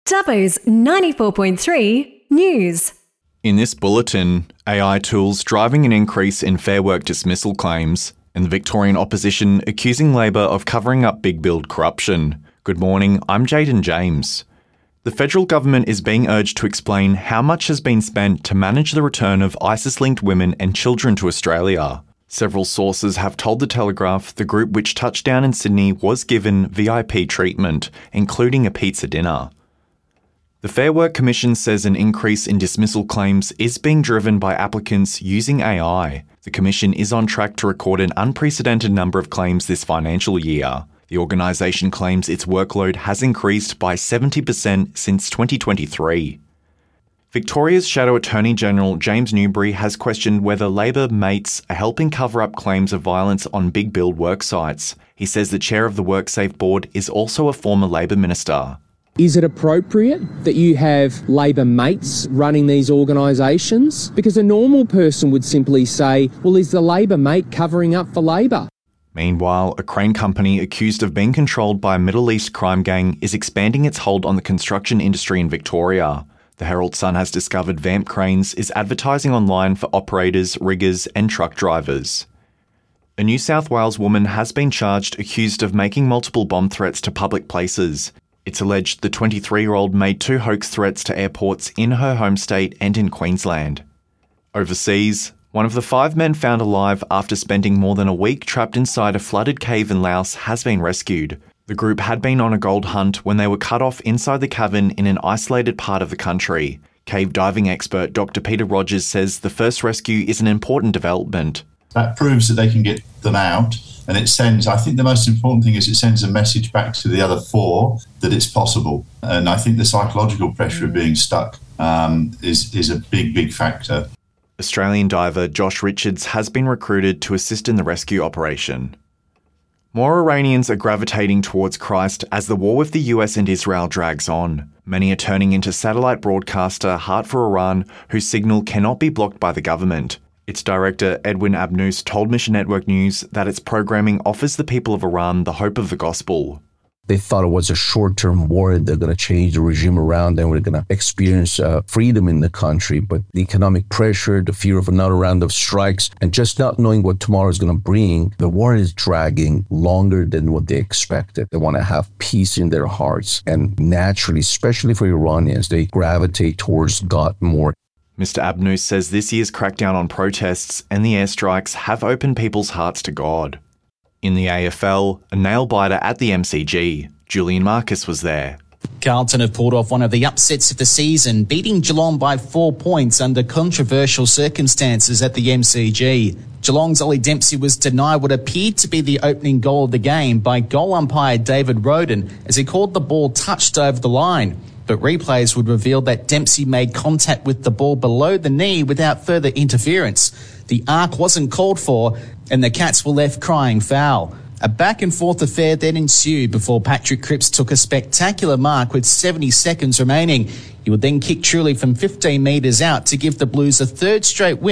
Dubbo's 94.3 News. In this bulletin, AI tools driving an increase in Fair Work dismissal claims, and the Victorian opposition accusing Labor of covering up big build corruption. Good morning, I'm Jaden James. The federal government is being urged to explain how much has been spent to manage the return of ISIS-linked women and children to Australia. Several sources have told The Telegraph the group which touched down in Sydney was given VIP treatment, including a pizza dinner. The Fair Work Commission says an increase in dismissal claims is being driven by applicants using AI. The Commission is on track to record an unprecedented number of claims this financial year. The organisation claims its workload has increased by 70% since 2023. Victoria's Shadow Attorney General James Newbury has questioned whether Labor mates are helping cover up claims of violence on big build work sites. He says the chair of the WorkSafe board is also a former Labor minister. Is it appropriate that you have Labor mates running these organisations? Because a normal person would simply say, well, is the Labor mate covering up for Labor? Meanwhile, a crane company accused of being controlled by a Middle East crime gang is expanding its hold on the construction industry in Victoria. The Herald Sun has discovered Vamp Cranes is advertising online for operators, riggers and truck drivers. A New South Wales woman has been charged accused of making multiple bomb threats to public places. It's alleged the 23-year-old made 2 hoax threats to airports in her home state and in Queensland. Overseas, one of the 5 men found alive after spending more than a week trapped inside a flooded cave in Laos has been rescued. The group had been on a gold hunt when they were cut off inside the cavern in an isolated part of the country. Cave diving expert Dr. Peter Rogers says the first rescue is an important development. That proves that they can get them out. And it sends, I think the most important thing is it sends a message back to the other 4 that it's possible. And I think the psychological pressure of being stuck is a big factor. Australian diver Josh Richards has been recruited to assist in the rescue operation. More Iranians are gravitating towards Christ as the war with the US and Israel drags on. Many are turning into satellite broadcaster Heart for Iran, whose signal cannot be blocked by the government. Its director, Edwin Abnous, told Mission Network News that its programming offers the people of Iran the hope of the gospel. They thought it was a short-term war. They're going to change the regime around and we're going to experience freedom in the country. But the economic pressure, the fear of another round of strikes, and just not knowing what tomorrow is going to bring, the war is dragging longer than what they expected. They want to have peace in their hearts. And naturally, especially for Iranians, they gravitate towards God more. Mr. Abnous says this year's crackdown on protests and the airstrikes have opened people's hearts to God. In the AFL, a nail-biter at the MCG. Julian Marcus was there. Carlton have pulled off one of the upsets of the season, beating Geelong by 4 points under controversial circumstances at the MCG. Geelong's Ollie Dempsey was denied what appeared to be the opening goal of the game by goal umpire David Roden as he called the ball touched over the line. But replays would reveal that Dempsey made contact with the ball below the knee without further interference. The arc wasn't called for, and the Cats were left crying foul. A back-and-forth affair then ensued before Patrick Cripps took a spectacular mark with 70 seconds remaining. He would then kick Truly from 15 metres out to give the Blues a 3rd straight win.